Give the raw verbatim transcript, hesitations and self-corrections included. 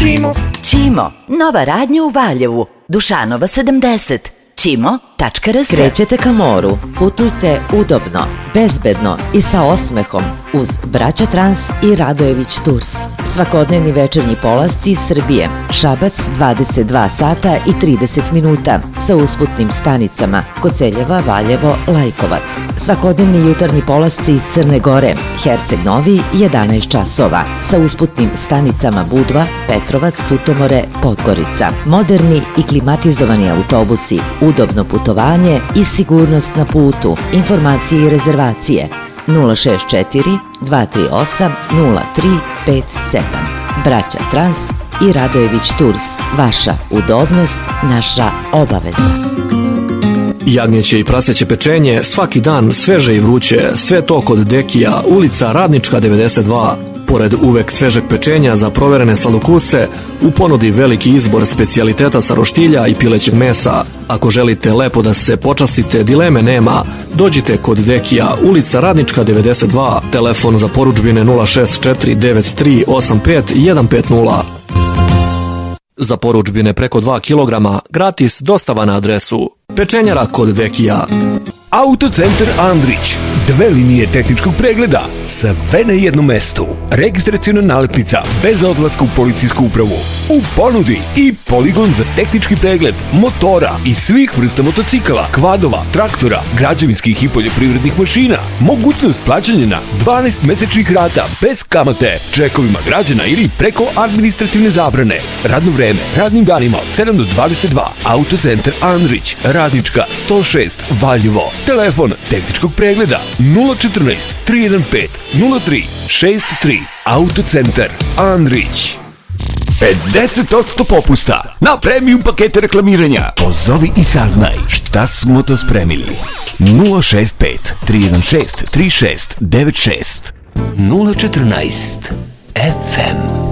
Ćimo. Ćimo, nova radnja u Valjevu, Dušanova sedamdeset. ćimo tačka r s. Krećete ka moru, putujte udobno, bezbedno i sa osmehom uz Braća Trans i Radojević Tours. Svakodnevni večernji polasci iz Srbije, Šabac dvadeset dva sata i trideset minuta sa usputnim stanicama Koceljeva, Valjevo, Lajkovac. Svakodnevni jutarnji polasci iz Crne Gore, Herceg Novi jedanaest časova sa usputnim stanicama Budva, Petrovac, Sutomore, Podgorica. Moderni i klimatizovani autobusi, udobno putovanje i sigurnost na putu. Informacije i rezervacije nula šest četiri dva tri osam nula tri pet sedam. Braća Trans i Radojević Tours. Vaša udobnost, naša obaveza. Jagnjeće i praseće pečenje, svaki dan sveže i vruće, sve to kod Dekija, ulica Radnička devedeset dva. Pored uvek svežeg pečenja za proverene sladokusce, u ponudi veliki izbor specijaliteta sa roštilja i pilećeg mesa. Ako želite lepo da se počastite, dileme nema. Dođite kod Dekija, ulica Radnička devedeset dva, telefon za porudžbine nula šest četiri devet tri osam pet jedan pet nula. Za porudžbine preko dva kilograma, gratis dostava na adresu Pečenjara kod Dekija. Autocentar Andrić. Dve linije tehničkog pregleda, sve na jednom mestu. Registraciona nalepnica bez odlaska u policijsku upravu. U ponudi i poligon za tehnički pregled motora i svih vrsta motocikala, kvadova, traktora, građevinskih i poljoprivrednih mašina. Mogućnost plaćanja na dvanaest mesečnih rata bez kamate, čekovima građana ili preko administrativne zabrane. Radno vreme, radnim danima od sedam do dvadeset dva. Autocentar Andrić, Radnička sto šest, Valjevo. Telefon tehničkog pregleda nula četrnaest tri jedan pet nula tri šest tri. Autocentar Andrić. pedeset posto popusta na premium pakete reklamiranja. Pozovi i saznaj šta smo to spremili. nula šest pet tri jedan šest tri šest devet šest. nula četrnaest F M.